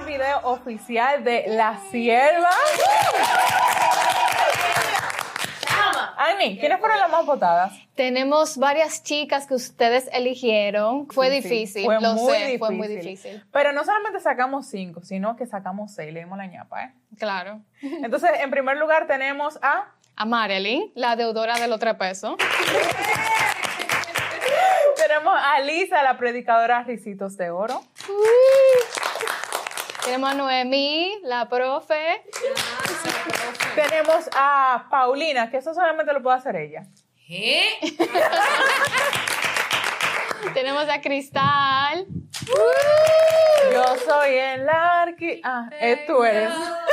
primer video oficial de La Sierva. Ani, ¿quiénes fueron las más votadas? Tenemos varias chicas que ustedes eligieron. Fue difícil, fue lo muy sé, difícil. fue muy difícil. Pero no solamente sacamos 5, sino que sacamos 6, le dimos la ñapa, ¿eh? Claro. Entonces, en primer lugar tenemos A Marilyn, la deudora de los 3 pesos. Tenemos a Lisa, la predicadora Ricitos de Oro. Tenemos a Noemí, la profe. Tenemos a Paulina, que eso solamente lo puede hacer ella. Tenemos a Cristal. Yo soy el arqui... tú eres.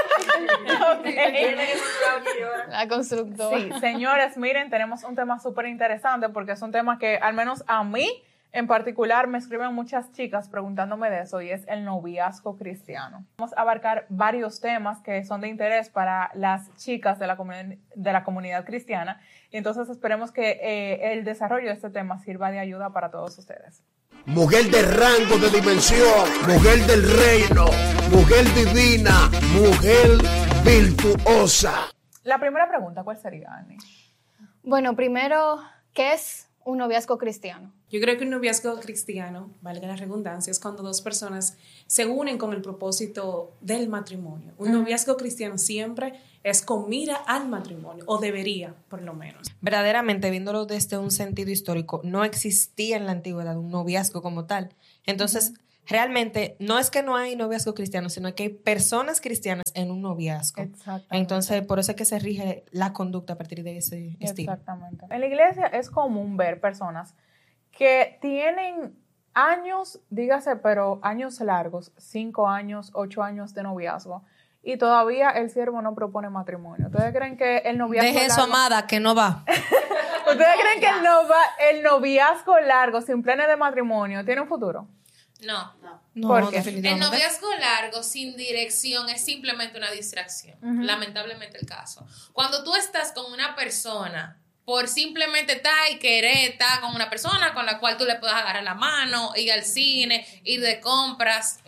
La constructora. Sí, señores, miren, tenemos un tema súper interesante porque es un tema que al menos a mí en particular me escriben muchas chicas preguntándome de eso y es el noviazgo cristiano. Vamos a abarcar varios temas que son de interés para las chicas de la comunidad cristiana y entonces esperemos que el desarrollo de este tema sirva de ayuda para todos ustedes. Mujer de rango, de dimensión, mujer del reino, mujer divina, mujer virtuosa. La primera pregunta, ¿cuál sería, Ani? Bueno, primero, ¿qué es un noviazgo cristiano? Yo creo que un noviazgo cristiano, valga la redundancia, es cuando dos personas se unen con el propósito del matrimonio. Un noviazgo cristiano siempre es con mira al matrimonio, o debería, por lo menos. Verdaderamente, viéndolo desde un sentido histórico, no existía en la antigüedad un noviazgo como tal. Entonces, realmente, no es que no hay noviazgo cristiano, sino que hay personas cristianas en un noviazgo. Exactamente. Entonces, por eso es que se rige la conducta a partir de ese estilo. Exactamente. En la iglesia es común ver personas que tienen años, dígase, pero años largos, 5 años, 8 años de noviazgo, y todavía el siervo no propone matrimonio. ¿Ustedes creen que el noviazgo Deje eso, amada, que no va. ¿Ustedes creen que el noviazgo largo, sin planes de matrimonio, tiene un futuro? No. No, ¿Por qué? El definitivamente. noviazgo largo sin dirección es simplemente una distracción. Lamentablemente el caso. Cuando tú estás con una persona por simplemente estar y querer estar con una persona con la cual tú le puedas agarrar la mano, ir al cine, ir de compras,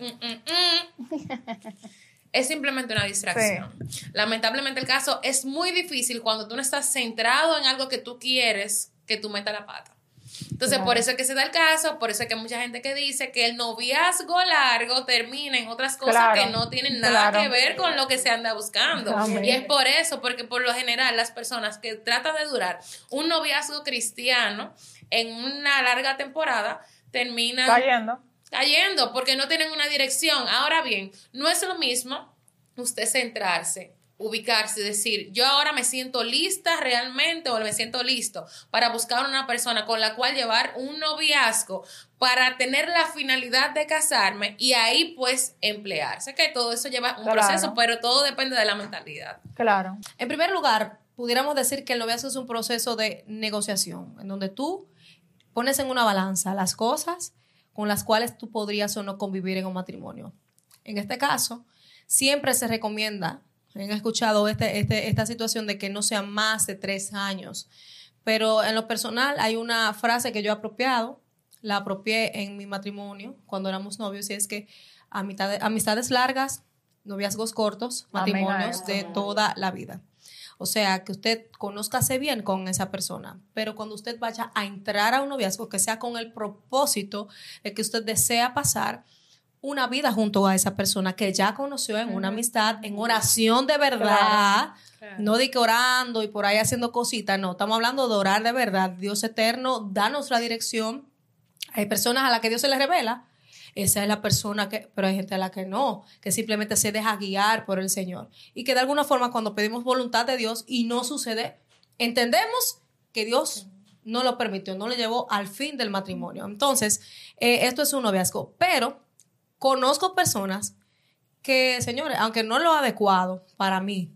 es simplemente una distracción. Sí. Lamentablemente el caso es muy difícil cuando tú no estás centrado en algo que tú quieres que tú metas la pata. Entonces, por eso es que se da el caso, por eso es que hay mucha gente que dice que el noviazgo largo termina en otras cosas que no tienen nada que ver con lo que se anda buscando. Y es por eso, porque por lo general las personas que tratan de durar un noviazgo cristiano en una larga temporada terminan cayendo porque no tienen una dirección. Ahora bien, no es lo mismo usted centrarse, ubicarse y decir, yo ahora me siento lista realmente o me siento listo para buscar una persona con la cual llevar un noviazgo para tener la finalidad de casarme y ahí pues emplearse, que todo eso lleva un proceso, pero todo depende de la mentalidad. Claro. En primer lugar, pudiéramos decir que el noviazgo es un proceso de negociación, en donde tú pones en una balanza las cosas con las cuales tú podrías o no convivir en un matrimonio. En este caso, siempre se recomienda, han escuchado esta situación de que no sean más de 3 años, pero en lo personal hay una frase que yo he la apropié en mi matrimonio cuando éramos novios, y es que amistades largas, noviazgos cortos, matrimonios de toda la vida. O sea, que usted conózcase bien con esa persona, pero cuando usted vaya a entrar a un noviazgo, que sea con el propósito de que usted desea pasar una vida junto a esa persona que ya conoció en una amistad, en oración de verdad, no de que orando y por ahí haciendo cositas, no, estamos hablando de orar de verdad. Dios eterno, danos la dirección. Hay personas a las que Dios se les revela, esa es la persona pero hay gente a la que no, que simplemente se deja guiar por el Señor. Y que de alguna forma cuando pedimos voluntad de Dios y no sucede, entendemos que Dios no lo permitió, no le llevó al fin del matrimonio. Entonces, esto es un noviazgo, pero conozco personas que, señores, aunque no es lo adecuado para mí,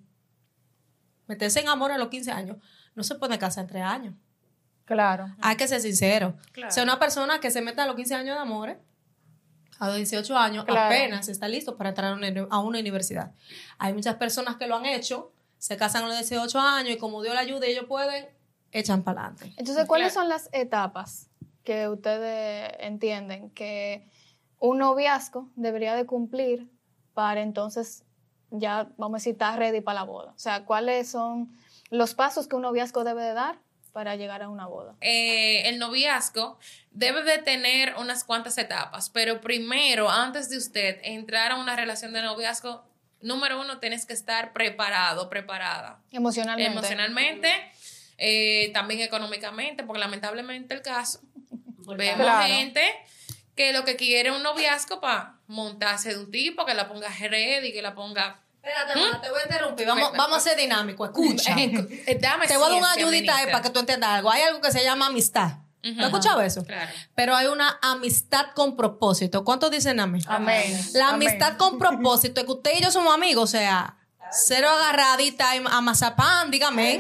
meterse en amor a los 15 años, no se puede casar en 3 años. Claro. Hay que ser sincero. Claro. O sea, una persona que se meta a los 15 años de amor, a los 18 años, apenas está listo para entrar a una universidad. Hay muchas personas que lo han hecho, se casan a los 18 años y como Dios le ayude, ellos pueden, echan para adelante. Entonces, ¿cuáles son las etapas que ustedes entienden que un noviazgo debería de cumplir para entonces ya, vamos a decir, estar ready para la boda? O sea, ¿cuáles son los pasos que un noviazgo debe de dar para llegar a una boda? El noviazgo debe de tener unas cuantas etapas, pero primero, antes de usted entrar a una relación de noviazgo, número 1, tienes que estar preparado, preparada. Emocionalmente, también económicamente, porque lamentablemente el caso, vemos gente que lo que quiere es un noviazgo para montarse de un tipo, que la ponga ready, que la ponga... Espérate, hermana, te voy a interrumpir. Vamos a ser dinámicos. Escucha. Dame Te voy a dar una ciencia, ayudita minister. para que tú entiendas algo. Hay algo que se llama amistad. ¿Tú has escuchado eso? Claro. Pero hay una amistad con propósito. ¿Cuántos dicen amén? Amén. La Amén. amistad con propósito es que usted y yo somos amigos, o sea, cero agarradita a mazapán, dígame.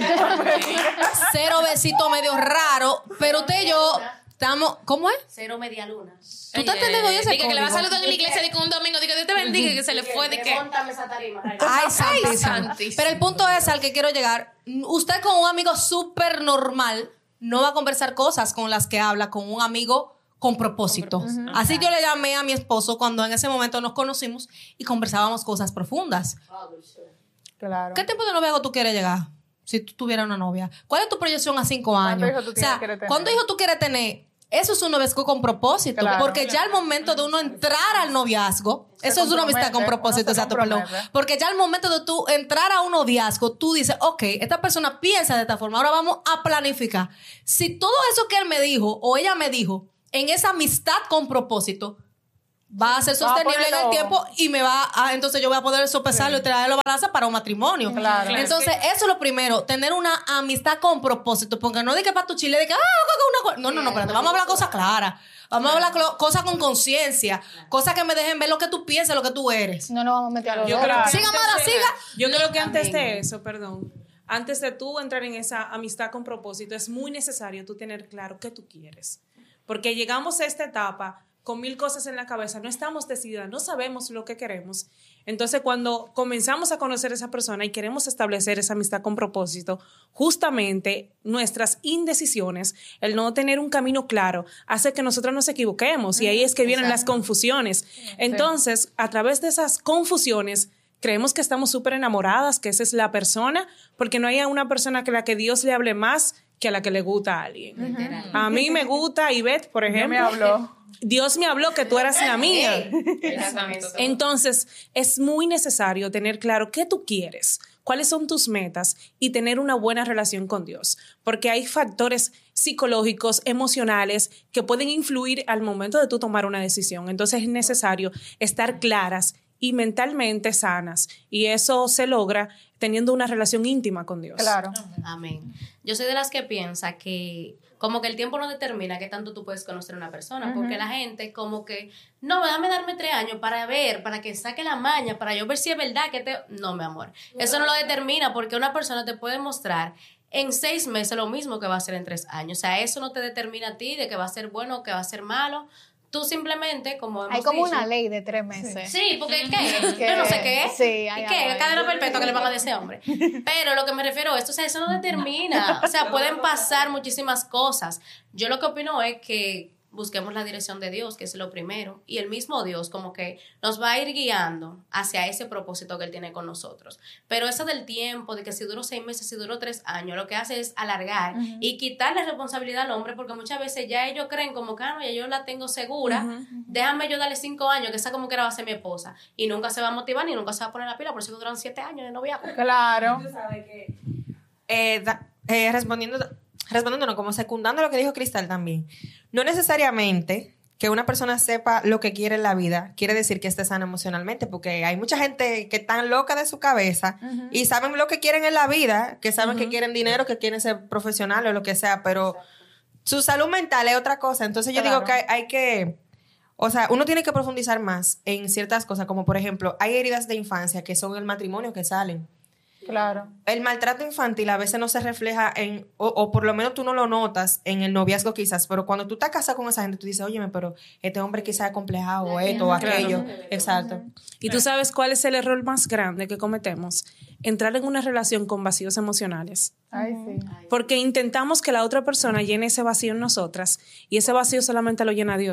Cero besito medio raro, pero usted y yo estamos, ¿cómo es? Cero media luna. ¿Tú estás entendiendo ese Diga que le va a código? saludar en la iglesia de que un domingo, diga Dios te bendiga, que se le fue de que... Móntame esa tarima. Ay, santísimo. santísimo. Pero el punto es al que quiero llegar. Usted con un amigo súper normal no va a conversar cosas con las que habla con un amigo con propósito. Así yo le llamé a mi esposo cuando en ese momento nos conocimos y conversábamos cosas profundas. Claro. ¿Qué tiempo de noviazgo tú quieres llegar? Si tú tuvieras una novia. ¿Cuál es tu proyección a 5 años? hijos tú quieres tener? ¿cuántos hijos tú quieres tener? Eso es un noviazgo con propósito. Claro. Porque ya al momento de uno entrar al noviazgo, Se eso es una amistad con compromete, propósito, uno se exacto, perdón. compromete. Porque ya al momento de tú entrar a un noviazgo, tú dices, ok, esta persona piensa de esta forma, ahora vamos a planificar. Si todo eso que él me dijo o ella me dijo en esa amistad con propósito va a ser sostenible en el ponerlo- tiempo y me va a, entonces yo voy a poder sopesarlo y traerlo balanza para un matrimonio. Claro. Entonces, eso es lo primero, tener una amistad con propósito, porque no de que para tu chile, de que, no, espérate, vamos a hablar cosas claras. Vamos a hablar cosas con conciencia, cosas que me dejen ver lo que tú piensas, lo que tú eres. No nos vamos a meter a los Yo dos. creo que Siga, antes Mara, de- siga. Yo creo que antes de eso, antes de tú entrar en esa amistad con propósito, es muy necesario tú tener claro qué tú quieres. Porque llegamos a esta etapa con 1000 cosas en la cabeza, no estamos decididas, no sabemos lo que queremos. Entonces, cuando comenzamos a conocer a esa persona y queremos establecer esa amistad con propósito, justamente nuestras indecisiones, el no tener un camino claro, hace que nosotros nos equivoquemos y ahí es que vienen las confusiones. Entonces, a través de esas confusiones, creemos que estamos súper enamoradas, que esa es la persona, porque no hay una persona que la que Dios le hable más que a la que le gusta a alguien. A mí me gusta Ivette, por Dios ejemplo. me habló. Dios me habló que tú eras la mía. Exacto. Entonces, es muy necesario tener claro qué tú quieres, cuáles son tus metas y tener una buena relación con Dios, porque hay factores psicológicos, emocionales que pueden influir al momento de tú tomar una decisión. Entonces, es necesario estar claras y mentalmente sanas, y eso se logra teniendo una relación íntima con Dios. Claro. Amén. Yo soy de las que piensa que como que el tiempo no determina qué tanto tú puedes conocer a una persona, porque la gente como que, no, déjame darme 3 años para ver, para que saque la maña, para yo ver si es verdad que te... No, mi amor. Eso no lo determina porque una persona te puede mostrar en 6 meses lo mismo que va a ser en 3 años. O sea, eso no te determina a ti de que va a ser bueno o que va a ser malo. Tú simplemente, como hemos Hay como dicho, una ley de 3 meses. Sí, porque ¿qué? Que- Yo no sé qué es. sí, hay ¿Y algo qué? ahí. Cadena perpetua que le van a decir hombre. Pero lo que me refiero a esto, o sea, eso no determina. O sea, pueden pasar muchísimas cosas. Yo lo que opino es que busquemos la dirección de Dios, que es lo primero, y el mismo Dios como que nos va a ir guiando hacia ese propósito que Él tiene con nosotros. Pero eso del tiempo, de que si duró 6 meses, si duró 3 años, lo que hace es alargar y quitarle responsabilidad al hombre, porque muchas veces ya ellos creen como que, ya yo la tengo segura, déjame yo darle 5 años, que esa como que era va a ser mi esposa, y nunca se va a motivar ni nunca se va a poner la pila, por eso que duran 7 años de noviazgo. Claro. Respondiendo, como secundando lo que dijo Cristal también, no necesariamente que una persona sepa lo que quiere en la vida quiere decir que esté sana emocionalmente, porque hay mucha gente que está loca de su cabeza y saben lo que quieren en la vida, que saben que quieren dinero, que quieren ser profesionales o lo que sea, pero su salud mental es otra cosa. Entonces yo digo que hay que, o sea, uno tiene que profundizar más en ciertas cosas, como por ejemplo, hay heridas de infancia que son el matrimonio que salen. Claro. El maltrato infantil a veces no se refleja en, o por lo menos tú no lo notas en el noviazgo quizás, pero cuando tú estás casado con esa gente, tú dices, óyeme, pero este hombre quizás es complejado, o esto, o aquello. Exacto. Y tú sabes cuál es el error más grande que cometemos: entrar en una relación con vacíos emocionales. Ay, sí. Porque intentamos que la otra persona llene ese vacío en nosotras y ese vacío solamente lo llena Dios.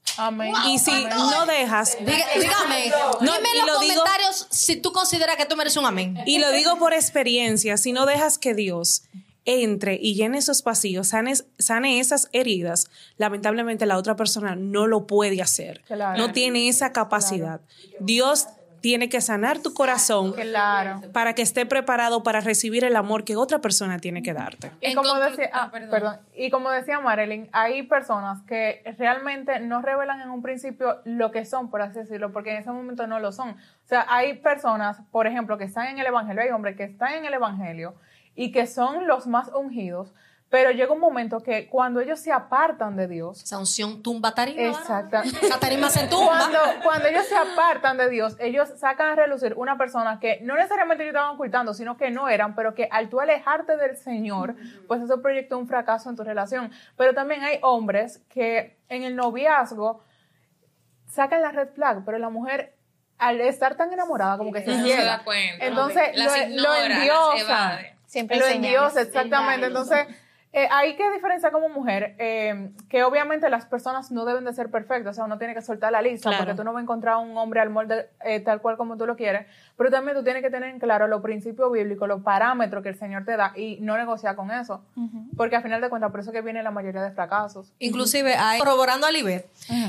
Amén. Y si no dejas... Dígame, No, dime y en los lo digo- comentarios si tú consideras que tú mereces un amén. Y lo digo por experiencia, si no dejas que Dios entre y llene esos pasillos, sane esas heridas, lamentablemente la otra persona no lo puede hacer. Claro. No tiene esa capacidad. Dios tiene que sanar tu corazón Claro. para que esté preparado para recibir el amor que otra persona tiene que darte. Y como decía, y como decía Marilyn, hay personas que realmente no revelan en un principio lo que son, por así decirlo, porque en ese momento no lo son. O sea, hay personas, por ejemplo, que están en el evangelio, hay hombres que están en el evangelio y que son los más ungidos, pero llega un momento que cuando ellos se apartan de Dios, Esa unción tumba tarima. exacto. Esa tarima se tumba. Cuando ellos se apartan de Dios, ellos sacan a relucir una persona que no necesariamente ellos estaban ocultando, sino que no eran, pero que al tú alejarte del Señor, pues eso proyectó un fracaso en tu relación. Pero también hay hombres que en el noviazgo sacan la red flag, pero la mujer, al estar tan enamorada, como que se No se ciega. da cuenta. Entonces Las lo ignora, las endiosa. evade. Siempre Lo hay endiosa, señales. exactamente. Entonces, hay que diferenciar como mujer que obviamente las personas no deben de ser perfectas, o sea, uno tiene que soltar la lista, Claro. porque tú no vas a encontrar un hombre al molde tal cual como tú lo quieres, pero también tú tienes que tener en claro los principios bíblicos, los parámetros que el Señor te da y no negociar con eso, porque al final de cuentas por eso que viene la mayoría de fracasos. Inclusive, corroborando a Libet,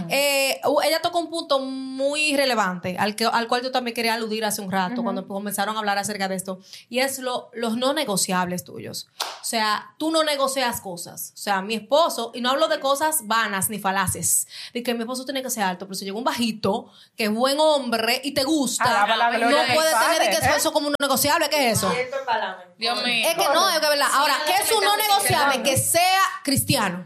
ella tocó un punto muy relevante al cual yo también quería aludir hace un rato cuando comenzaron a hablar acerca de esto, y es los no negociables tuyos. O sea, tú no negocias cosas. O sea, mi esposo, y no hablo de cosas vanas ni falaces, de que mi esposo tiene que ser alto, pero si llegó un bajito, que es buen hombre y te gusta, Alaba la no gloria del puede tener Padre, de que eso como un no negociable. ¿Qué es eso? Dios mío. Es que no, es que verdad. Ahora, ¿qué es un no negociable? Que sea cristiano.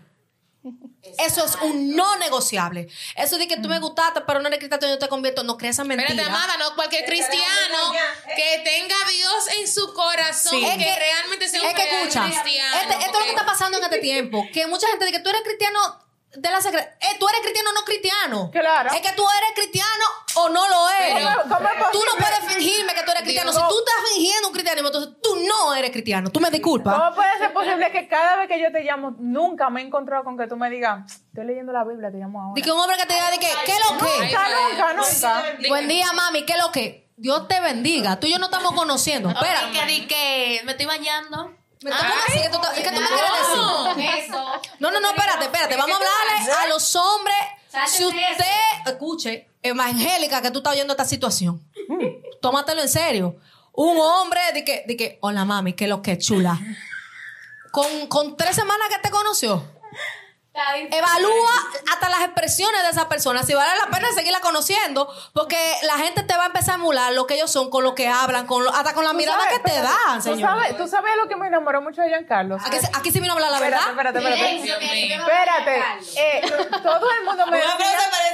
Eso es un no negociable. Eso de que tú me gustaste, pero no eres cristiano, yo te convierto. No creas esa mentira. Espérate, amada, no cualquier cristiano que tenga a Dios en su corazón, Sí. que realmente sea un Es que verdadero escucha, cristiano. esto es lo que está pasando en este tiempo. Que mucha gente dice que tú eres cristiano de la secreta. Tú eres cristiano o no cristiano. Claro. Es que tú eres cristiano o no lo eres. ¿Cómo es Tú no posible? puedes fingirme que tú eres cristiano. Dios. Si tú estás fingiendo un cristianismo, entonces tú no eres cristiano. Tú me disculpas. ¿Cómo puede ser posible que cada vez que yo te llamo, nunca me he encontrado con que tú me digas, estoy leyendo la Biblia, te llamo ahora? De que un hombre que te diga de que, ¿qué es lo que? Nunca. Buen día, mami, ¿qué es lo que? Dios te bendiga. Tú y yo no estamos conociendo. Espera. Que me estoy bañando. ¿Cómo así? ¿Que tú me quieres decir? Eso. No, espérate. Vamos a hablarle a los hombres. Si usted, escuche, evangélica, que tú estás oyendo esta situación, tómatelo en serio. Un hombre de que, hola mami, que lo que chula. Con 3 semanas que te conoció. Evalúa hasta las expresiones de esa persona, si vale la pena seguirla conociendo, porque la gente te va a empezar a emular lo que ellos son, con lo que hablan, hasta con la mirada que te dan, señor. ¿Tú sabes lo que me enamoró mucho de Giancarlo? Aquí sí vino a hablar la verdad. Espérate. Dios mío. Espérate. Todo el mundo me decía...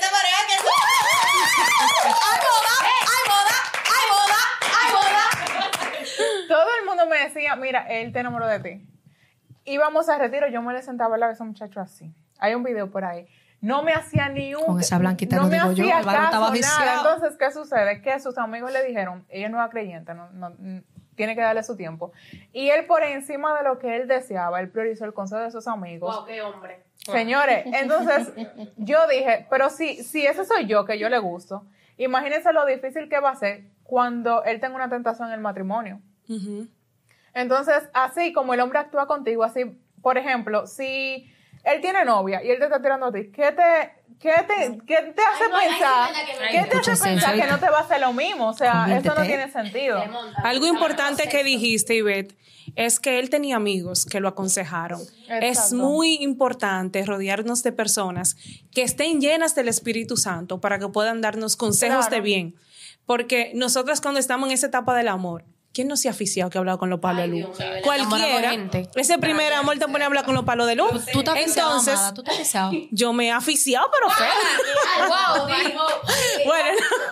Todo el mundo me decía, mira, él te enamoró de ti. Íbamos a retiro, yo me le sentaba a hablar a ese muchacho así. Hay un video por ahí. No me hacía ni un... Con esa blanquita no lo me digo yo, hacía el varón estaba caso, nada. viciado. Entonces, ¿qué sucede? Que sus amigos le dijeron, ella no es creyente, tiene que darle su tiempo. Y él, por encima de lo que él deseaba, él priorizó el consejo de sus amigos. Wow, qué hombre. Señores, entonces yo dije, pero si ese soy yo, que yo le gusto, imagínense lo difícil que va a ser cuando él tenga una tentación en el matrimonio. Entonces, así como el hombre actúa contigo, así, por ejemplo, si él tiene novia y él te está tirando a ti, ¿qué te hace pensar? ¿Qué te hace pensar que no te va a hacer lo mismo? O sea, eso no tiene sentido. Algo importante que dijiste, Ivette, es que él tenía amigos que lo aconsejaron. Es Exacto. muy importante rodearnos de personas que estén llenas del Espíritu Santo para que puedan darnos consejos Claro. de bien. Porque nosotras cuando estamos en esa etapa del amor, ¿quién no se ha aficiado que ha hablado con los palos de luz? Cualquiera. gente. Ese primer amor te pone a hablar con los palos de luz. Tú estás aficiado, Entonces, amada, tú estás aficiado. yo me he aficiado, pero feo. Wow, dijo. Bueno,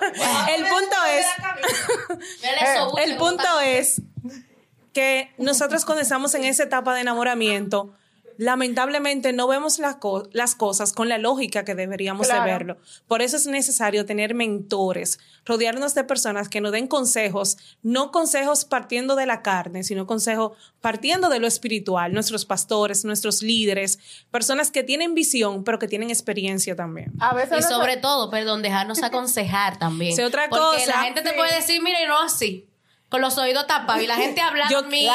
el punto es que nosotros cuando estamos en esa etapa de enamoramiento, lamentablemente no vemos las cosas con la lógica que deberíamos de verlo. Por eso es necesario tener mentores, rodearnos de personas que nos den consejos, no consejos partiendo de la carne, sino consejos partiendo de lo espiritual, nuestros pastores, nuestros líderes, personas que tienen visión, pero que tienen experiencia también. A veces Y sobre todo, perdón, dejarnos aconsejar también. Sí, otra Porque cosa, la gente te puede decir, mira, y no así, con los oídos tapados, y la gente hablando, Yo quiero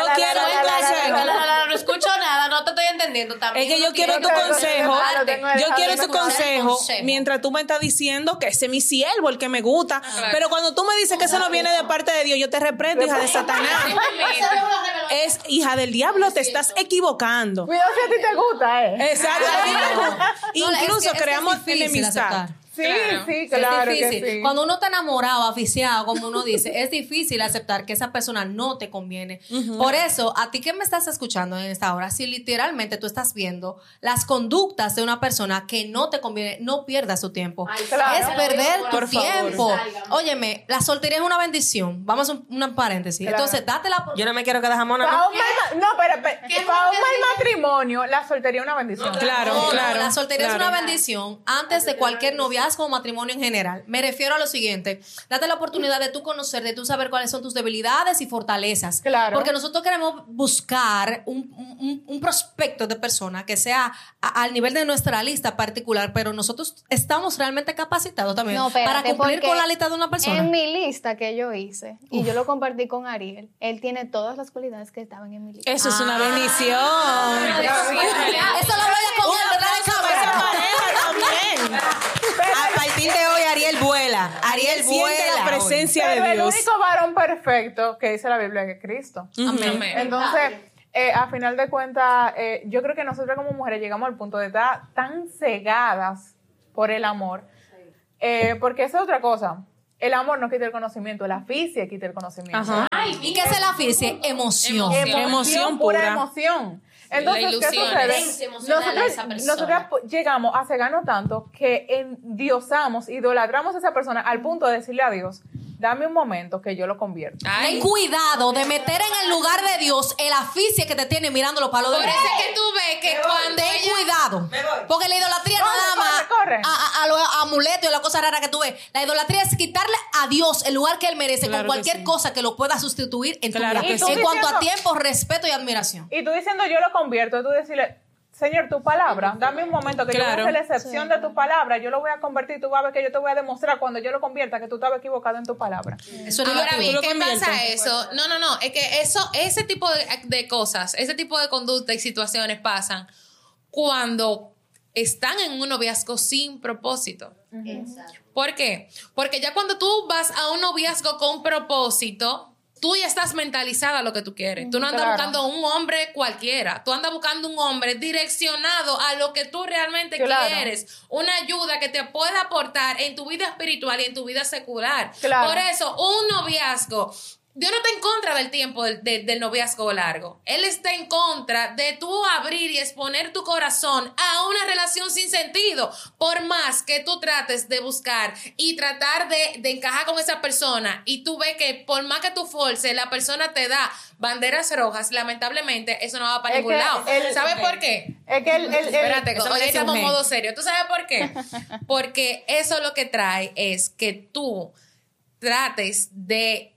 no escucho nada, no te estoy entendiendo también. Es que yo quiero tu consejo, mientras tú me estás diciendo que ese es mi siervo, el que me gusta. Pero cuando tú me dices que eso no viene de parte de Dios, yo te reprendo, hija de Satanás. Es hija del diablo, te estás equivocando. Cuidado si a ti te gusta, Exacto. Incluso creamos enemistad. Sí, Claro. sí, claro Es difícil. que sí. Cuando uno está enamorado, aficiado, como uno dice, es difícil aceptar que esa persona no te conviene. Por eso, a ti que me estás escuchando en esta hora, si literalmente tú estás viendo las conductas de una persona que no te conviene, no pierdas tu tiempo. claro. Es perder tu Por favor. tiempo. Óyeme, la soltería es una bendición. Vamos a un paréntesis. Claro. Entonces, date la Yo no me quiero quedar jamona, Para ¿no? un mal matrimonio, la soltería es una bendición. Claro, No, claro. la soltería claro. es una bendición antes de cualquier noviazgo o matrimonio en general. Me refiero a lo siguiente. Date la oportunidad de tú conocer, de tú saber cuáles son tus debilidades y fortalezas. Claro. Porque nosotros queremos buscar un prospecto de persona que sea al nivel de nuestra lista particular, pero nosotros estamos realmente capacitados también No, espérate, para cumplir porque con la lista de una persona. En mi lista que yo hice, y yo lo compartí con Ariel, él tiene todas las cualidades que estaban en mi lista. Eso es una bendición. Eso lo voy a comer, ¿verdad? A partir de hoy, Ariel vuela. Ariel Siente vuela. la presencia Pero de el Dios. único varón perfecto que dice la Biblia es Cristo. Amén. Entonces, a final de cuentas, yo creo que nosotros como mujeres llegamos al punto de estar tan cegadas por el amor, porque esa es otra cosa. El amor no quita el conocimiento, la aficia quita el conocimiento. Ajá. ¿Y qué es la aficie? Emoción. Emoción pura pura. emoción. Entonces, La ¿qué ilusión. sucede? Intensa emocional de esa persona. Nosotras llegamos a cegarnos tanto que endiosamos, idolatramos a esa persona al punto de decirle a Dios, dame un momento que yo lo convierto. Ten cuidado de meter en el lugar de Dios el aficie que te tiene mirando los palos de Por Dios. eso es que tú ves que cuando Ten ella... cuidado. Porque la idolatría no Corre, nada más corre, corre. a los amuletos y a las cosas raras que tú ves. La idolatría es quitarle a Dios el lugar que Él merece Claro con que cualquier sí. cosa que lo pueda sustituir en tu Claro vida. que sí. En cuanto a Diciendo- tiempo, respeto y admiración. Y tú diciendo yo lo convierto, tú decirle, Señor, tu palabra, dame un momento que yo voy a Claro. hacer la excepción de tu palabra, yo lo voy a convertir, tú vas a ver que yo te voy a demostrar cuando yo lo convierta que tú estabas equivocado en tu palabra. Eso es Ahora negativo. bien, lo ¿qué conviertes. pasa eso? No, es que ese tipo de cosas, ese tipo de conducta y situaciones pasan cuando están en un noviazgo sin propósito. ¿Por qué? Porque ya cuando tú vas a un noviazgo con propósito, tú ya estás mentalizada a lo que tú quieres. Tú no andas Claro. buscando un hombre cualquiera. Tú andas buscando un hombre direccionado a lo que tú realmente Claro. quieres. Una ayuda que te pueda aportar en tu vida espiritual y en tu vida secular. Claro. Por eso, un noviazgo... Dios no está en contra del tiempo del noviazgo largo. Él está en contra de tú abrir y exponer tu corazón a una relación sin sentido. Por más que tú trates de buscar y tratar de encajar con esa persona y tú ves que por más que tú forces, la persona te da banderas rojas, lamentablemente eso no va para Es ningún que lado. el- ¿Sabes por qué? Es que Espérate, que eso hoy merece estamos un en gen. modo serio. ¿Tú sabes por qué? Porque eso lo que trae es que tú trates de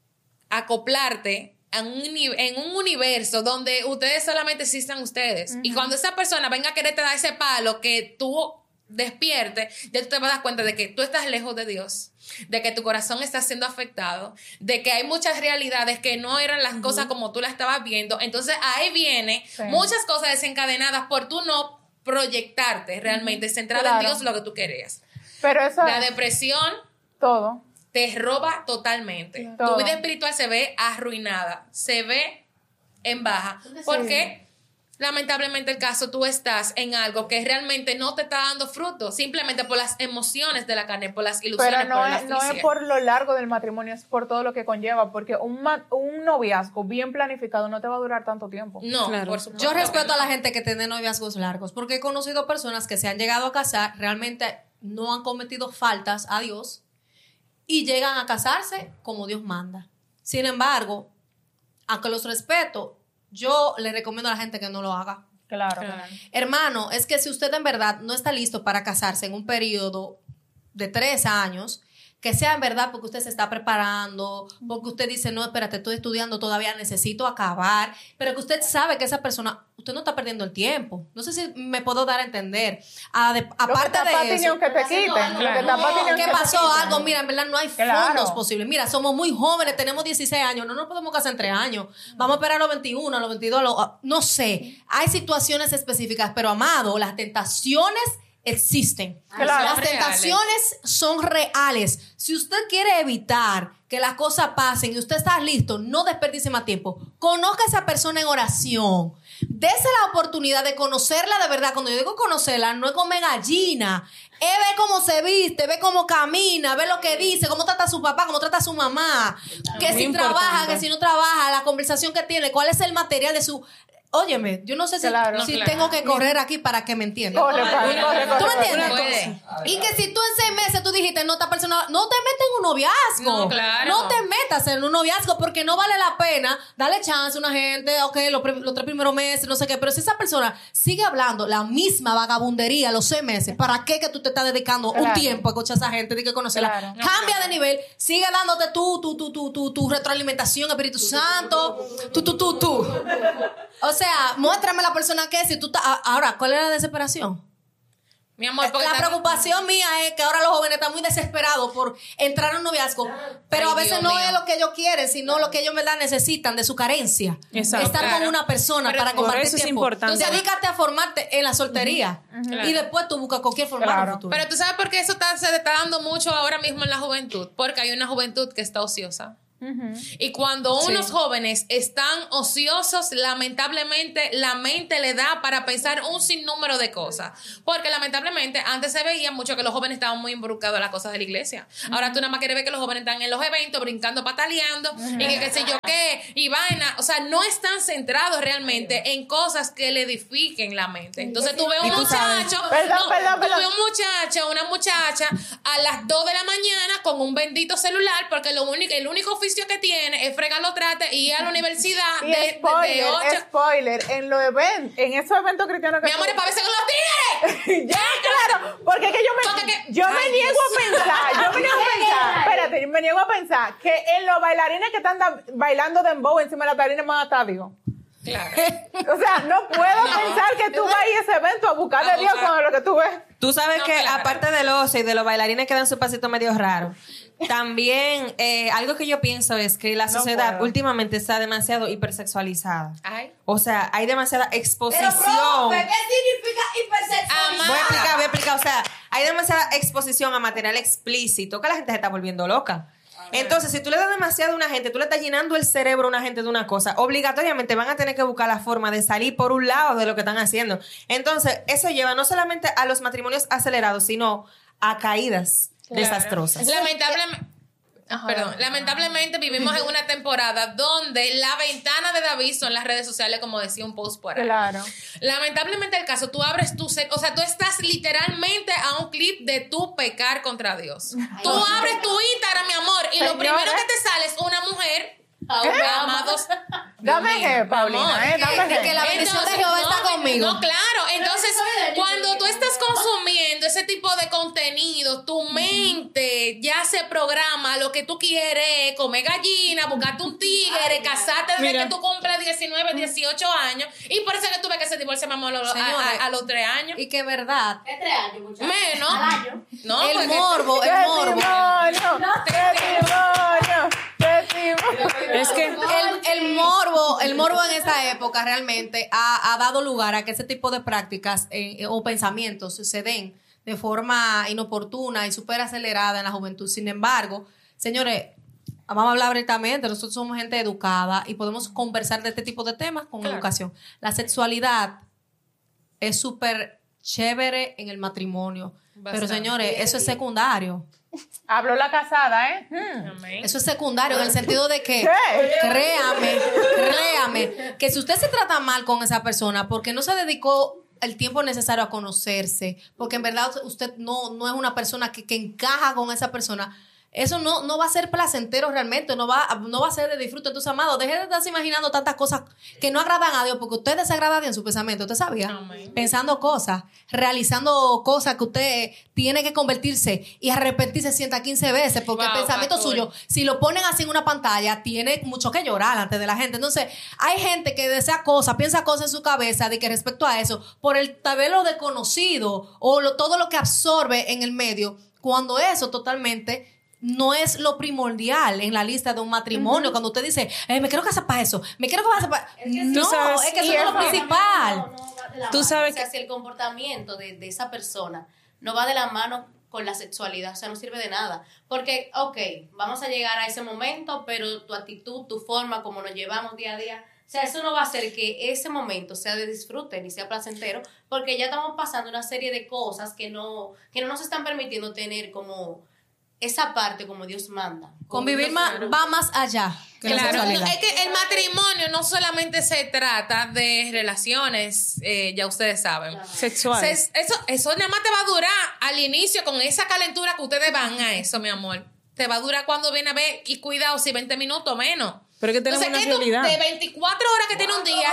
acoplarte en un universo donde ustedes solamente existan ustedes. Y cuando esa persona venga a quererte dar ese palo que tú despiertes, ya tú te vas a dar cuenta de que tú estás lejos de Dios, de que tu corazón está siendo afectado, de que hay muchas realidades que no eran las cosas como tú las estabas viendo. Entonces ahí viene muchas cosas desencadenadas por tú no proyectarte realmente, centrada Claro. en Dios lo que tú querías. pero eso La depresión todo. te roba totalmente. Todo. Tu vida espiritual se ve arruinada, se ve en baja. Porque lamentablemente el caso, tú estás en algo que realmente no te está dando fruto, simplemente por las emociones de la carne, por las ilusiones, Pero por la no es afición. por lo largo del matrimonio, es por todo lo que conlleva, porque un noviazgo bien planificado no te va a durar tanto tiempo. No, Claro. por supuesto. Yo que respeto no. a la gente que tiene noviazgos largos, porque he conocido personas que se han llegado a casar, realmente no han cometido faltas a Dios y llegan a casarse como Dios manda. Sin embargo, aunque los respeto, yo le recomiendo a la gente que no lo haga. Claro. Hermano, es que si usted en verdad no está listo para casarse en un periodo de 3 años, que sea en verdad porque usted se está preparando, porque usted dice, no, espérate, estoy estudiando todavía, necesito acabar, pero que usted sabe que esa persona, usted no está perdiendo el tiempo. No sé si me puedo dar a entender. Aparte de eso. Que te quiten. ¿Qué pasó? Algo, mira, en verdad no hay fondos posibles. Mira, somos muy jóvenes, tenemos 16 años, no nos podemos casar en 3 años. Vamos a esperar a los 21, a los 22, no sé. Hay situaciones específicas, pero amado, las tentaciones existen. Claro. Las tentaciones son reales. Si usted quiere evitar que las cosas pasen y usted está listo, no desperdicie más tiempo. Conozca a esa persona en oración. Dese la oportunidad de conocerla de verdad. Cuando yo digo conocerla, no es comer gallina. Ve cómo se viste, ve cómo camina, ve lo que dice, cómo trata a su papá, cómo trata a su mamá. Que si trabaja, que si no trabaja, la conversación que tiene, cuál es el material de su... Óyeme, yo no sé si tengo que correr aquí para que me entiendan. Corre. ¿Tú me entiendes? Y que si tú en 6 meses tú dijiste, no, esta persona, no te metas en un noviazgo. No, claro. No te metas en un noviazgo porque no vale la pena darle chance a una gente, ok, los 3 primeros meses, no sé qué. Pero si esa persona sigue hablando la misma vagabundería los 6 meses, ¿para qué que tú te estás dedicando un tiempo a escuchar a esa gente? De que conocerla. Claro. Cambia de nivel, sigue dándote tu retroalimentación, Espíritu Santo, tú. O sea, muéstrame la persona que es. Si tú ahora, ¿cuál es la desesperación? Mi amor, porque la preocupación mía es que ahora los jóvenes están muy desesperados por entrar en un noviazgo, pero a veces Dios no mío. es lo que ellos quieren, sino lo que ellos en verdad necesitan de su carencia. Exacto. Estar con una persona Pero para por compartir eso es tiempo. importante. Entonces, dedícate a formarte en la soltería y después tú buscas cualquier forma en el futuro. Pero tú sabes por qué eso se está dando mucho ahora mismo en la juventud. Porque hay una juventud que está ociosa. Y cuando unos jóvenes están ociosos, lamentablemente la mente le da para pensar un sinnúmero de cosas. Porque lamentablemente antes se veía mucho que los jóvenes estaban muy involucrados en las cosas de la iglesia. Ahora tú nada más quieres ver que los jóvenes están en los eventos, brincando, pataleando, y que qué sé yo qué, y vaina. O sea, no están centrados realmente en cosas que le edifiquen la mente. Entonces tú ves un muchacho, una muchacha a las 2 de la mañana con un bendito celular, porque el único oficio que tiene es fregar los trates y ir a la universidad Y de 8. spoiler, en los eventos, en esos eventos cristianos que Mi amor, es para verse con los tigres. ya, claro, porque es que yo me niego a pensar que en los bailarines que están bailando dembow encima de la tarima más está Dios. Claro. O sea, no puedo pensar que tú vas a ir a ese evento a buscar de Dios con lo que tú ves. Tú sabes que claro. aparte del ocio y de los bailarines que dan su pasito medio raro, también algo que yo pienso es que la sociedad últimamente está demasiado hipersexualizada. Ay. O sea, hay demasiada exposición. ¿qué significa hipersexual? Voy a explicar. O sea, hay demasiada exposición a material explícito que la gente se está volviendo loca. Entonces, si tú le das demasiado a una gente, tú le estás llenando el cerebro a una gente de una cosa, obligatoriamente van a tener que buscar la forma de salir por un lado de lo que están haciendo. Entonces, eso lleva no solamente a los matrimonios acelerados, sino a caídas desastrosas. Lamentablemente vivimos en una temporada donde la ventana de David son las redes sociales, como decía un post por ahí. Claro. Lamentablemente el caso, tú abres o sea, tú estás literalmente a un clip de tu pecar contra Dios. Tú abres tu Instagram, mi amor, y lo primero que te sale es una mujer. Amados. Dame G, Paulina, dame que la G. bendición de Jehová está conmigo. No, claro. Entonces, cuando tú estás consumiendo ese tipo de contenido, tu mente ya se programa lo que tú quieres, comer gallina, buscarte un tigre, casarte desde que tú cumples 19, 18 años. Y por eso es que tú ves que se divorcia mamá a los 3 años. Y que ¿Qué verdad, 3 años, muchachos? Menos. Al año. No, el porque- morbo. Es que El morbo en esta época realmente ha dado lugar a que ese tipo de prácticas o pensamientos se den de forma inoportuna y súper acelerada en la juventud. Sin embargo, señores, vamos a hablar abiertamente. Nosotros somos gente educada y podemos conversar de este tipo de temas con educación. La sexualidad es súper chévere en el matrimonio. Pero señores, eso es secundario. Habló la casada, ¿eh? Amén. Eso es secundario en el sentido de que, ¿Qué? créame, que si usted se trata mal con esa persona porque no se dedicó el tiempo necesario a conocerse, porque en verdad usted no es una persona que encaja con esa persona, eso no va a ser placentero realmente, no va a ser de disfrute. Entonces, amado, deje de estarse imaginando tantas cosas que no agradan a Dios, porque usted desagrada a Dios en su pensamiento, ¿usted sabía? Amén. Pensando cosas, realizando cosas que usted tiene que convertirse y arrepentirse 115 veces, porque el pensamiento suyo, si lo ponen así en una pantalla, tiene mucho que llorar antes de la gente. Entonces, hay gente que desea cosas, piensa cosas en su cabeza de que respecto a eso, por el tal vez lo desconocido o todo lo que absorbe en el medio, cuando eso totalmente no es lo primordial en la lista de un matrimonio. Cuando usted dice, me quiero casar para eso, me quiero casar para... No, es que eso no es lo principal. Tú sabes que si el comportamiento de esa persona no va de la mano con la sexualidad, o sea, no sirve de nada. Porque, ok, vamos a llegar a ese momento, pero tu actitud, tu forma, como nos llevamos día a día, o sea, eso no va a hacer que ese momento sea de disfrute ni sea placentero, porque ya estamos pasando una serie de cosas que no nos están permitiendo tener como esa parte como Dios manda. Convivir va más allá. Claro, es que el matrimonio no solamente se trata de relaciones, ya ustedes saben. Sexuales. Eso nada más te va a durar al inicio con esa calentura que ustedes van a eso, mi amor. Te va a durar cuando viene a ver, y cuidado, si 20 minutos menos. Pero es que tenemos una realidad. De 24 horas que tiene un día,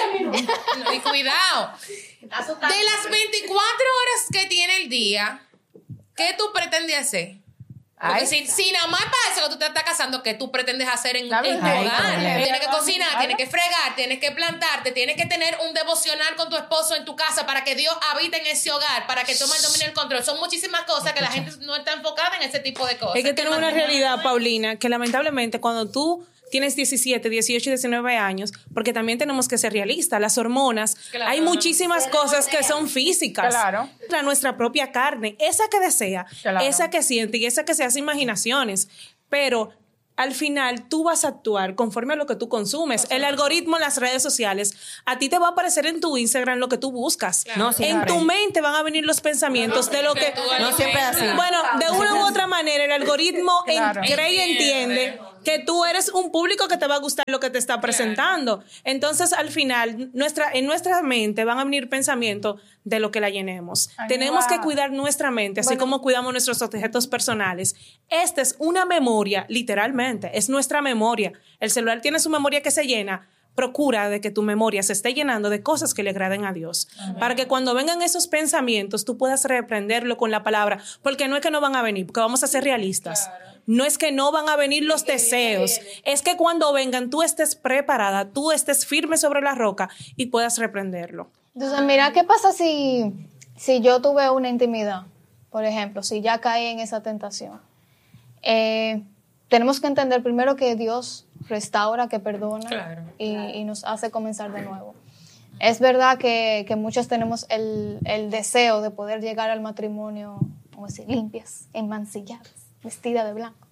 y cuidado. De las 24 horas que tiene el día, ¿qué tú pretendes hacer? Porque si nada más para eso que tú te estás casando, ¿qué tú pretendes hacer en tu hogar? Tienes que cocinar, tienes que fregar, tienes que plantarte, tienes que tener un devocional con tu esposo en tu casa para que Dios habite en ese hogar, para que tome el dominio y el control. Son muchísimas cosas que la gente no está enfocada en ese tipo de cosas. Es que tenemos una realidad, Paulina, que lamentablemente cuando tú tienes 17, 18 y 19 años, porque también tenemos que ser realistas. Las hormonas, hay muchísimas cosas que son físicas. Claro. Nuestra propia carne, esa que desea, esa que siente y esa que se hace imaginaciones. Pero al final tú vas a actuar conforme a lo que tú consumes. El algoritmo en las redes sociales, a ti te va a aparecer en tu Instagram lo que tú buscas. No, en tu mente van a venir los pensamientos de lo que... No siempre es así. Bueno, de una u otra manera, el algoritmo cree y entiende que tú eres un público que te va a gustar lo que te está presentando. Entonces, al final, en nuestra mente van a venir pensamientos de lo que la llenemos. Tenemos que cuidar nuestra mente, así como cuidamos nuestros objetos personales. Esta es una memoria, literalmente, es nuestra memoria. El celular tiene su memoria que se llena. Procura de que tu memoria se esté llenando de cosas que le agraden a Dios. Para que cuando vengan esos pensamientos, tú puedas reprenderlo con la palabra. Porque no es que no van a venir, porque vamos a ser realistas. No es que no van a venir los deseos. Es que cuando vengan, tú estés preparada, tú estés firme sobre la roca y puedas reprenderlo. Entonces, mira, ¿qué pasa si yo tuve una intimidad? Por ejemplo, si ya caí en esa tentación. Tenemos que entender primero que Dios restaura, que perdona y nos hace comenzar de nuevo. Es verdad que muchos tenemos el deseo de poder llegar al matrimonio, como decir, limpias, enmancilladas, vestida de blanco.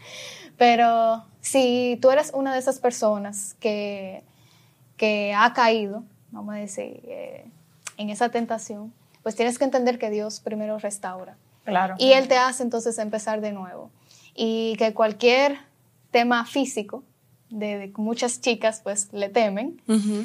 Pero si tú eres una de esas personas que ha caído, vamos a decir, en esa tentación, pues tienes que entender que Dios primero restaura. Claro. Y Él te hace entonces empezar de nuevo. Y que cualquier tema físico, de muchas chicas pues le temen,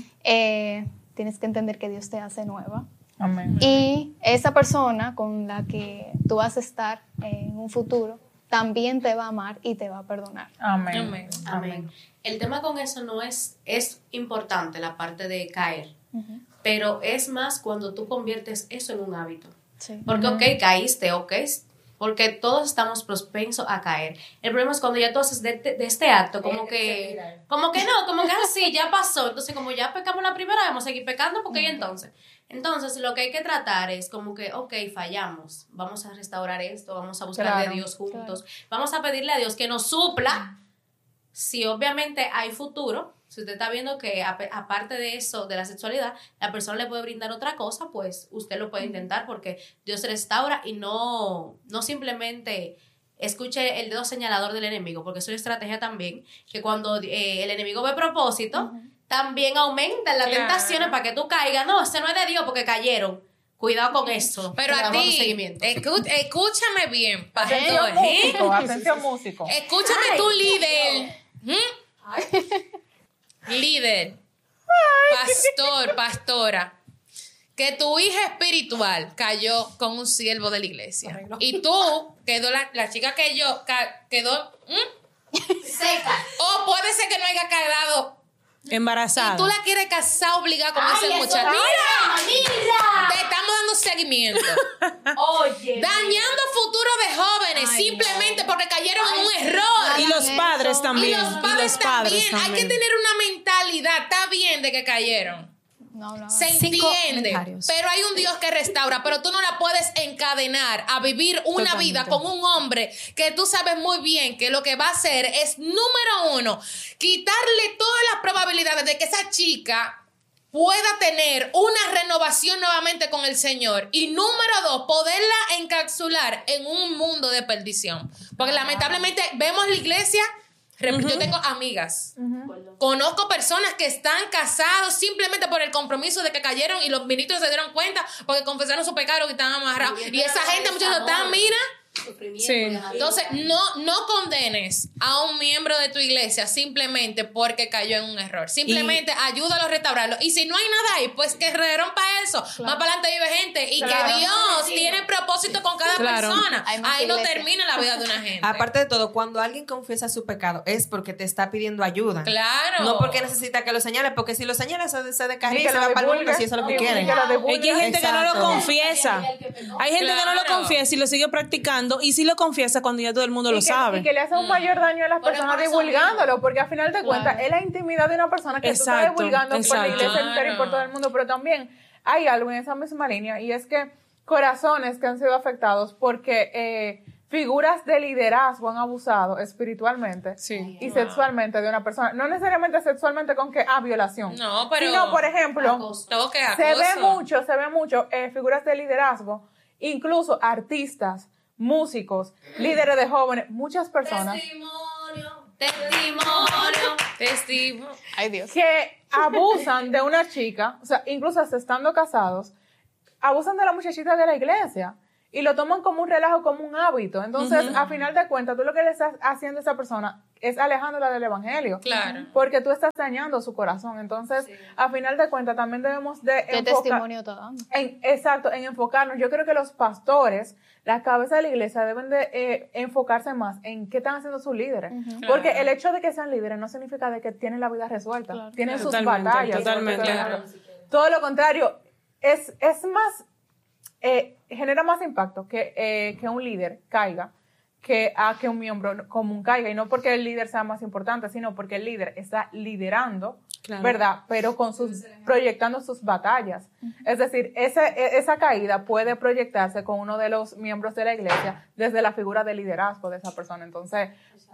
tienes que entender que Dios te hace nueva. Amén. Y esa persona con la que tú vas a estar en un futuro también te va a amar y te va a perdonar. Amén. Amén. Amén. El tema con eso no es importante la parte de caer, pero es más cuando tú conviertes eso en un hábito. Sí. Porque, ok, caíste, ok, porque todos estamos propensos a caer. El problema es cuando ya tú haces de este acto, como que así, ya pasó. Entonces, como ya pecamos la primera, vamos a seguir pecando, porque ¿y entonces? Entonces, lo que hay que tratar es como que, ok, fallamos, vamos a restaurar esto, vamos a buscar de Dios juntos, vamos a pedirle a Dios que nos supla, si obviamente hay futuro. Si usted está viendo que aparte de eso, de la sexualidad, la persona le puede brindar otra cosa, pues usted lo puede intentar, porque Dios restaura y no simplemente escuche el dedo señalador del enemigo, porque es una estrategia también, que cuando el enemigo ve propósito, también aumenta las tentaciones para que tú caigas. No, ese no es de Dios porque cayeron. Cuidado con eso. Pero a ti, escúchame bien, pastor. Atención músico. Escúchame tú, líder. Líder, pastor, pastora. que tu hija espiritual cayó con un siervo de la iglesia. Y tú, quedó la chica que yo, quedó Seca. o puede ser que no haya quedado embarazada. y tú la quieres casar obligada con ese muchacho. ¡Mira! Te estamos dando seguimiento. Oye. Dañando futuro de jóvenes simplemente porque cayeron en un error. Y los padres también. Y los padres también. Hay que tener una mentalidad. Está bien de que cayeron. No. Se 5 entiende, comentarios. pero hay un Dios que restaura, pero tú no la puedes encadenar a vivir una vida con un hombre que tú sabes muy bien que lo que va a hacer es, número 1, quitarle todas las probabilidades de que esa chica pueda tener una renovación nuevamente con el Señor, y número 2, poderla encapsular en un mundo de perdición, porque lamentablemente vemos la iglesia. Yo tengo amigas, conozco personas que están casados simplemente por el compromiso de que cayeron y los ministros se dieron cuenta porque confesaron su pecado y estaban amarrados. Y esa gente, muchachos, están, mira. Sí. Entonces, no condenes a un miembro de tu iglesia simplemente porque cayó en un error. Simplemente ayúdalo a restaurarlo. Y si no hay nada ahí, pues que rompa eso. Más para adelante vive gente. Y que Dios tiene propósito con cada persona. Ahí no termina la vida de una gente. Aparte de todo, cuando alguien confiesa su pecado es porque te está pidiendo ayuda. Claro. No porque necesita que lo señales, porque si lo señales se descarría y se va para el mundo, si eso es lo que quieren. Es que hay gente que no lo Exacto. confiesa. Hay gente que no lo confiesa y lo sigue practicando, y sí lo confiesa cuando ya todo el mundo lo sabe. Y que le hace un mayor daño a las personas divulgándolo, porque al final de cuentas es la intimidad de una persona que tú estás divulgando por la iglesia entera y por todo el mundo, pero también hay algo en esa misma línea, y es que corazones que han sido afectados porque figuras de liderazgo han abusado espiritualmente y sexualmente de una persona. No necesariamente sexualmente con que violación. No, pero sino, por ejemplo, se ve mucho figuras de liderazgo, incluso artistas, músicos, líderes de jóvenes, muchas personas Testimonio. Ay, Dios. que abusan de una chica, o sea, incluso hasta estando casados, abusan de la muchachita de la iglesia y lo toman como un relajo, como un hábito. Entonces, a final de cuentas, tú lo que le estás haciendo a esa persona es alejándola del evangelio. Claro. Porque tú estás dañando su corazón. Entonces, a final de cuentas, también debemos de ¿Qué testimonio te dan? Exacto, en enfocarnos. Yo creo que los pastores, la cabeza de la iglesia, deben de enfocarse más en qué están haciendo sus líderes. Porque el hecho de que sean líderes no significa de que tienen la vida resuelta. Tienen sus batallas. Totalmente. Todo lo contrario, es más, genera más impacto que un líder caiga que un miembro común caiga, y no porque el líder sea más importante, sino porque el líder está liderando, ¿verdad? Pero proyectando sus batallas. Es decir, esa caída puede proyectarse con uno de los miembros de la iglesia desde la figura de liderazgo de esa persona. Entonces,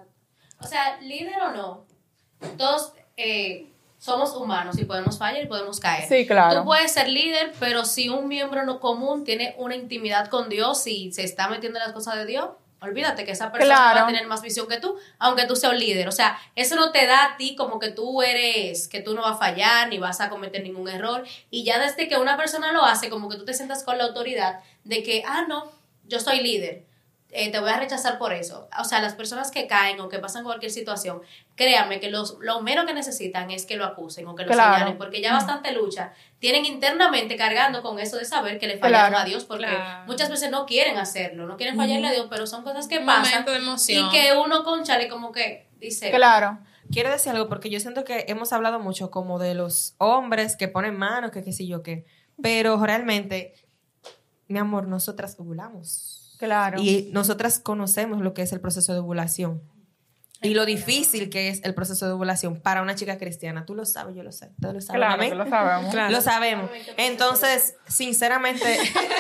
O sea, líder o no, todos somos humanos y podemos fallar y podemos caer. Sí, claro. Tú puedes ser líder, pero si un miembro no común tiene una intimidad con Dios y se está metiendo en las cosas de Dios, olvídate que esa persona va a tener más visión que tú, aunque tú seas un líder. O sea, eso no te da a ti como que tú no vas a fallar ni vas a cometer ningún error. Y ya desde que una persona lo hace, como que tú te sientas con la autoridad de que, no, yo soy líder. Te voy a rechazar por eso. O sea, las personas que caen o que pasan cualquier situación, créanme que lo menos que necesitan es que lo acusen o que lo señalen, porque ya bastante lucha tienen internamente cargando con eso de saber que le fallaron a Dios, porque muchas veces no quieren hacerlo, no quieren fallarle a Dios, pero son cosas que pasan de emoción. y que uno conchale como que dice... claro. Quiero decir algo porque yo siento que hemos hablado mucho como de los hombres que ponen manos, que qué sé yo qué, pero realmente, mi amor, nosotras ovulamos. Claro. Y nosotras conocemos lo que es el proceso de ovulación. Y lo difícil que es el proceso de ovulación para una chica cristiana. Tú lo sabes, yo lo sé. Todos lo saben. Claro, que lo sabemos. Lo sabemos. Entonces, sinceramente...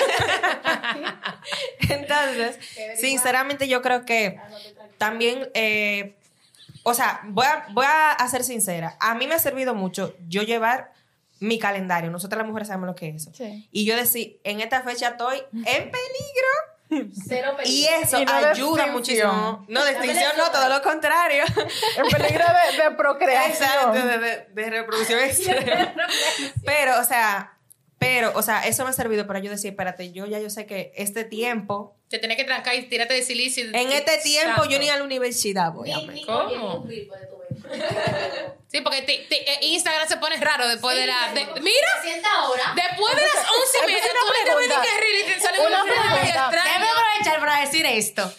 yo creo que también... o sea, voy a ser sincera. A mí me ha servido mucho yo llevar mi calendario. Nosotras las mujeres sabemos lo que es eso. Sí. Y yo decir, en esta fecha estoy en peligro. Cero peligro. Y eso Y no ayuda de muchísimo. No, de extinción no, todo lo contrario. En peligro de procreación. Exacto, de reproducción extrema. Pero, o sea, eso me ha servido para yo decir, espérate, yo sé que este tiempo... Te tenés que trancar y tírate de silicio. En este tiempo yo ni a la universidad voy a ver. ¿Cómo? Sí, porque Instagram se pone raro después de la... mira, Sienta ahora. después de las 11:30, tú le pregunta. das reel y te sale Una una pregunta. Déjame aprovechar para decir esto.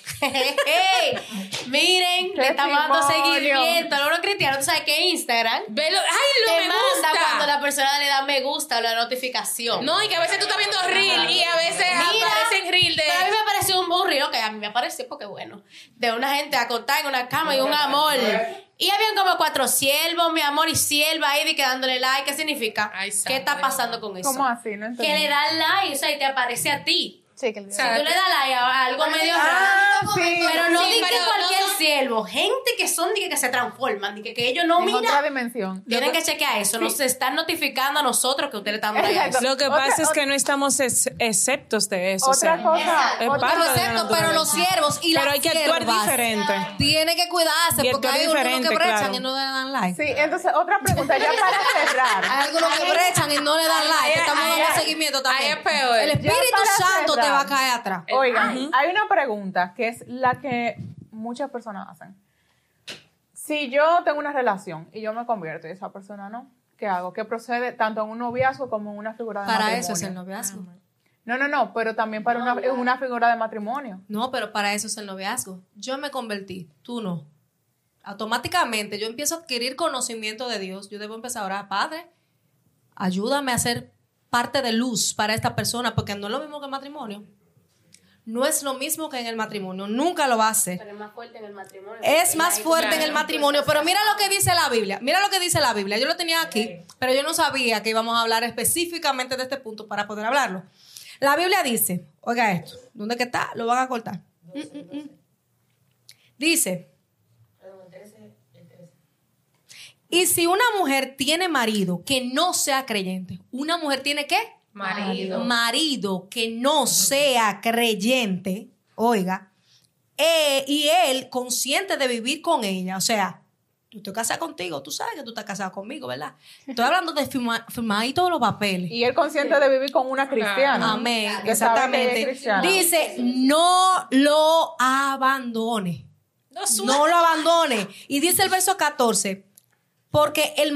Miren, le estamos dando Testimonio. seguimiento a los cristianos. Tú sabes que Instagram Velo, ¡ay, lo te me manda gusta! cuando la persona le da me gusta o la notificación. No, y que a veces tú estás viendo reel y a veces Mira, aparecen reel de... Pero a mí me apareció un reel, que a mí me apareció porque bueno, de una gente acostada en una cama y un amor. Y habían como 4 siervos, mi amor, y sierva ahí de que dándole like. ¿Qué significa? Ay, ¿Qué está pasando con eso? ¿Cómo así? No entendí. Que le dan like, o sea, y te aparece a ti. Sí, que el Si tú le das like a algo medio raro, sí. pero no Sí, di que pero cualquier no son- siervo, gente que son de que se transforman, de que ellos no En otra miran. dimensión. Tienen que chequear eso, nos están notificando a nosotros que ustedes están dando like a Exacto. eso. Lo que Otra- pasa es que no estamos exceptos de eso. Otra o sea, cosa. es otra- parte de la Pero naturaleza. los siervos y Pero las hay que actuar siervas diferente. tienen que cuidarse Y porque actuar hay algunos diferente, que brechan claro. y no le dan like. Sí, entonces otra pregunta ya para cerrar. Hay algunos que brechan y no le dan like. Estamos ahí dando es- seguimiento ahí también. es peor. El Espíritu Ya para Santo te cerrar. va a caer atrás. Oigan, hay una pregunta que es la que muchas personas hacen. Si yo tengo una relación y yo me convierto y esa persona no, ¿qué hago? ¿Qué procede tanto en un noviazgo como en una figura de Para matrimonio? eso es el noviazgo. No, pero también para una figura de matrimonio. No, pero para eso es el noviazgo. Yo me convertí, tú no. Automáticamente yo empiezo a adquirir conocimiento de Dios. Yo debo empezar a orar, Padre, ayúdame a ser parte de luz para esta persona, porque no es lo mismo que el matrimonio. No es lo mismo que en el matrimonio. Nunca lo va a hacer. Pero es más fuerte en el matrimonio. Es más fuerte en el matrimonio, pero mira lo que dice la Biblia. Mira lo que dice la Biblia. Yo lo tenía aquí, pero yo no sabía que íbamos a hablar específicamente de este punto para poder hablarlo. La Biblia dice, oiga esto, ¿dónde que está? Lo van a cortar. Dice, y si una mujer tiene marido que no sea creyente, ¿una mujer tiene qué? Marido que no sea creyente, oiga, y él consciente de vivir con ella, o sea, yo estoy casada contigo, tú sabes que tú estás casado conmigo, ¿verdad? Estoy hablando de firmar ahí todos los papeles. Y él consciente de vivir con una cristiana. Amén, Que sabe que ella es exactamente. cristiana. Dice, no lo abandone. No lo abandone. Y dice el verso 14, porque el